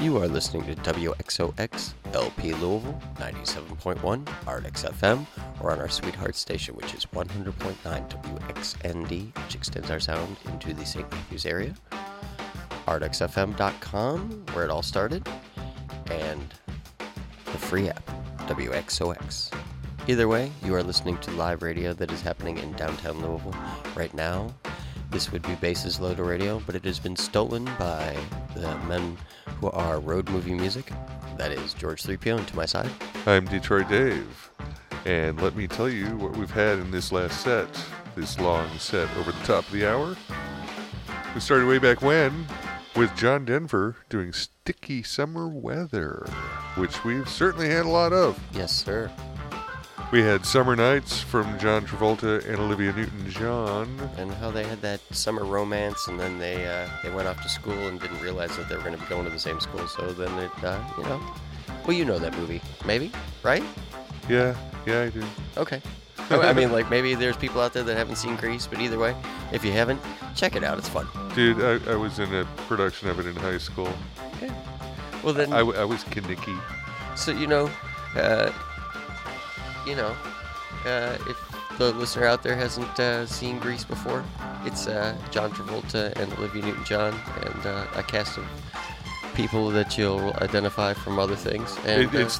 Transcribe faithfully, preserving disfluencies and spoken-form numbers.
You are listening to W X O X L P Louisville, ninety-seven point one Ardex F M, or on our sweetheart station, which is one hundred point nine W X N D, which extends our sound into the Saint Matthews area. Ardex F M dot com, where it all started, and the free app, W X O X. Either way, you are listening to live radio that is happening in downtown Louisville right now. This would be Bases Loader Radio, but it has been stolen by the men who are Road Movie Music. That is George three P O, and to my side, I'm Detroit Dave, and let me tell you what we've had in this last set, this long set over the top of the hour. We started way back when with John Denver doing Sticky Summer Weather, which we've certainly had a lot of. Yes, sir. We had Summer Nights from John Travolta and Olivia Newton-John. And how they had that summer romance, and then they uh, they went off to school and didn't realize that they were going to be going to the same school. So then it, uh, you know, well, you know that movie, maybe, right? Yeah, yeah, I do. Okay. I mean, like, maybe there's people out there that haven't seen Grease, but either way, if you haven't, check it out. It's fun. Dude, I, I was in a production of it in high school. Okay. Well, then... I, I was Kinnicky. So, you know, uh, you know, uh, if the listener out there hasn't uh, seen Grease before, it's uh, John Travolta and Olivia Newton-John and uh, a cast of people that you'll identify from other things. And, it, it's